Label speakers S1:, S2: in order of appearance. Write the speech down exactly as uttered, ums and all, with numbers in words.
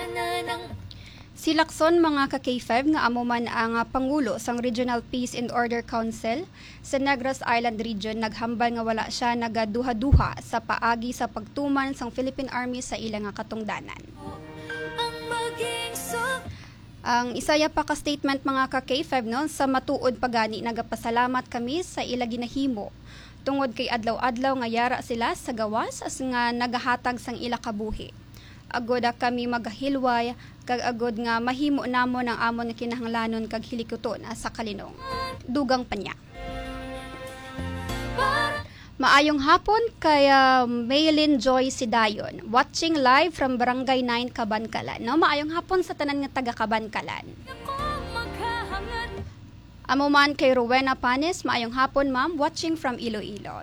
S1: Si Lacson mga ka-K five nga amo man ang ah, Pangulo sang Regional Peace and Order Council sa Negros Island Region naghambal nga wala siya nagaduha-duha sa paagi sa pagtuman sang Philippine Army sa ilang nga katungdanan. Ang isaya pa ka statement mga ka-K five no, sa matuod pagani nagapasalamat kami sa ila ginahimo tungod kay adlaw-adlaw nga yara sila sa gawas as nga nagahatag sang ila kabuhi. Agod kami magahilway kag agod nga mahimo namon ang amon nga kinahanglanon kag hilikuton sa kalinong. Dugang panya. Maayong hapon kay uh, Maylin Joy Sidayon, watching live from Barangay nine Kabankalan. No, maayong hapon sa tanan nga taga Kabankalan. Amo man kay Rowena Panes, maayong hapon ma'am, watching from Iloilo.